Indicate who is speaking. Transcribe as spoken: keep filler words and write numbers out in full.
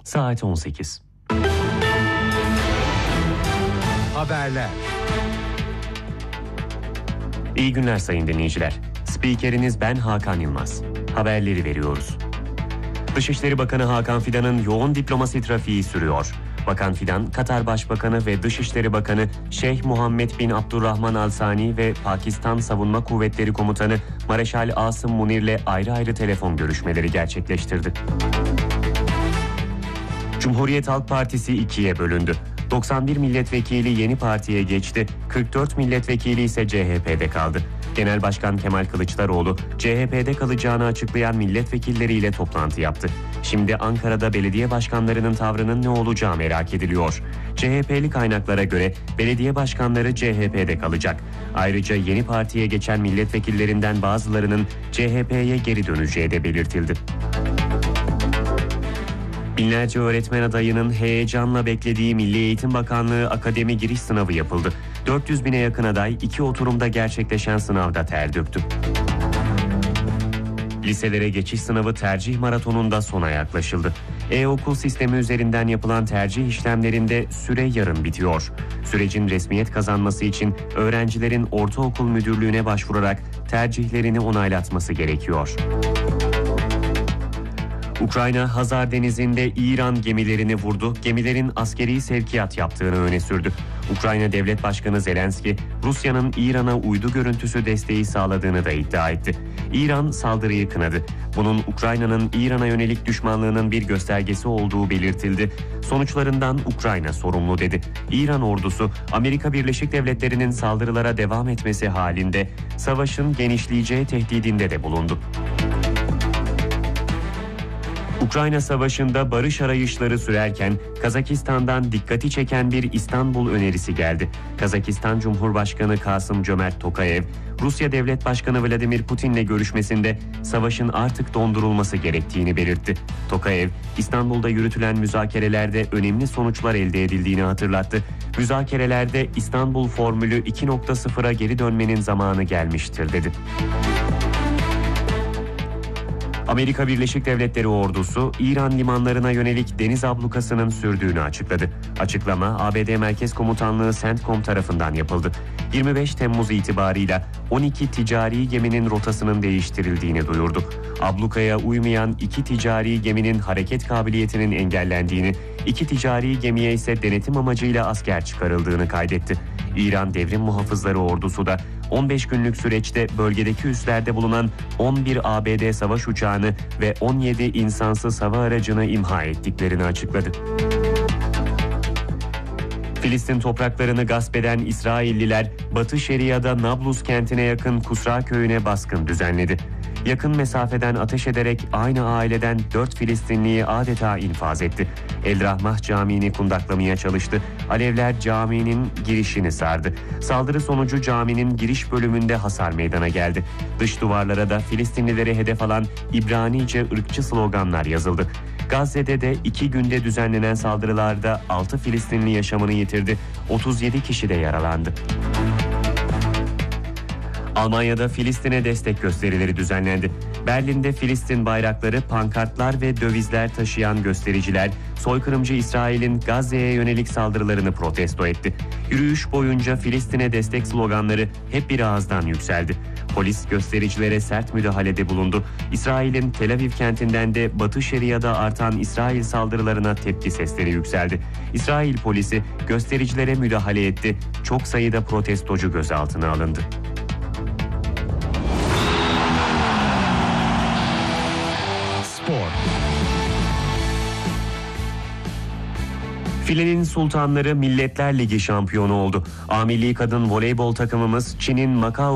Speaker 1: Saat on sekiz.
Speaker 2: Haberler.
Speaker 1: İyi günler sayın dinleyiciler. Spikeriniz ben Hakan Yılmaz. Haberleri veriyoruz. Dışişleri Bakanı Hakan Fidan'ın yoğun diplomasi trafiği sürüyor. Bakan Fidan, Katar Başbakanı ve Dışişleri Bakanı Şeyh Muhammed bin Abdurrahman Al Sani ve Pakistan Savunma Kuvvetleri Komutanı Mareşal Asım Munir'le ayrı ayrı telefon görüşmeleri gerçekleştirdi. Cumhuriyet Halk Partisi ikiye bölündü. doksan bir milletvekili yeni partiye geçti, kırk dört milletvekili ise C H P'de kaldı. Genel Başkan Kemal Kılıçdaroğlu, C H P'de kalacağını açıklayan milletvekilleriyle toplantı yaptı. Şimdi Ankara'da belediye başkanlarının tavrının ne olacağı merak ediliyor. C H P'li kaynaklara göre belediye başkanları C H P'de kalacak. Ayrıca yeni partiye geçen milletvekillerinden bazılarının C H P'ye geri döneceği de belirtildi. Binlerce öğretmen adayının heyecanla beklediği Milli Eğitim Bakanlığı Akademi Giriş Sınavı yapıldı. dört yüz bine yakın aday iki oturumda gerçekleşen sınavda ter döktü. Liselere geçiş sınavı tercih maratonunda sona yaklaşıldı. E-okul sistemi üzerinden yapılan tercih işlemlerinde süre yarın bitiyor. Sürecin resmiyet kazanması için öğrencilerin ortaokul müdürlüğüne başvurarak tercihlerini onaylatması gerekiyor. Ukrayna, Hazar Denizi'nde İran gemilerini vurdu, gemilerin askeri sevkiyat yaptığını öne sürdü. Ukrayna Devlet Başkanı Zelenski, Rusya'nın İran'a uydu görüntüsü desteği sağladığını da iddia etti. İran saldırıyı kınadı. Bunun Ukrayna'nın İran'a yönelik düşmanlığının bir göstergesi olduğu belirtildi. Sonuçlarından Ukrayna sorumlu dedi. İran ordusu, Amerika Birleşik Devletleri'nin saldırılara devam etmesi halinde savaşın genişleyeceği tehdidinde de bulundu. Ukrayna Savaşı'nda barış arayışları sürerken Kazakistan'dan dikkati çeken bir İstanbul önerisi geldi. Kazakistan Cumhurbaşkanı Kasım-Cömert Tokayev, Rusya Devlet Başkanı Vladimir Putin'le görüşmesinde savaşın artık dondurulması gerektiğini belirtti. Tokayev, İstanbul'da yürütülen müzakerelerde önemli sonuçlar elde edildiğini hatırlattı. Müzakerelerde İstanbul Formülü iki nokta sıfıra geri dönmenin zamanı gelmiştir dedi. Amerika Birleşik Devletleri ordusu İran limanlarına yönelik deniz ablukasının sürdüğünü açıkladı. Açıklama A B D Merkez Komutanlığı CENTCOM tarafından yapıldı. yirmi beş Temmuz itibarıyla on iki ticari geminin rotasının değiştirildiğini duyurdu. Ablukaya uymayan iki ticari geminin hareket kabiliyetinin engellendiğini, iki ticari gemiye ise denetim amacıyla asker çıkarıldığını kaydetti. İran Devrim Muhafızları Ordusu da on beş günlük süreçte bölgedeki üslerde bulunan on bir A B D savaş uçağını ve on yedi insansız hava aracını imha ettiklerini açıkladı. Filistin topraklarını gasp eden İsrailliler, Batı Şeria'da Nablus kentine yakın Kusra köyüne baskın düzenledi. Yakın mesafeden ateş ederek aynı aileden dört Filistinliyi adeta infaz etti. El Rahmah Camii'ni kundaklamaya çalıştı. Alevler caminin girişini sardı. Saldırı sonucu caminin giriş bölümünde hasar meydana geldi. Dış duvarlara da Filistinlileri hedef alan İbranice ırkçı sloganlar yazıldı. Gazze'de de iki günde düzenlenen saldırılarda altı Filistinli yaşamını yitirdi. otuz yedi kişi de yaralandı. Almanya'da Filistin'e destek gösterileri düzenlendi. Berlin'de Filistin bayrakları, pankartlar ve dövizler taşıyan göstericiler, soykırımcı İsrail'in Gazze'ye yönelik saldırılarını protesto etti. Yürüyüş boyunca Filistin'e destek sloganları hep bir ağızdan yükseldi. Polis göstericilere sert müdahalede bulundu. İsrail'in Tel Aviv kentinden de Batı Şeria'da artan İsrail saldırılarına tepki sesleri yükseldi. İsrail polisi göstericilere müdahale etti. Çok sayıda protestocu gözaltına alındı. Filenin sultanları Milletler Ligi şampiyonu oldu. A Milli Kadın Voleybol takımımız Çin'in Macao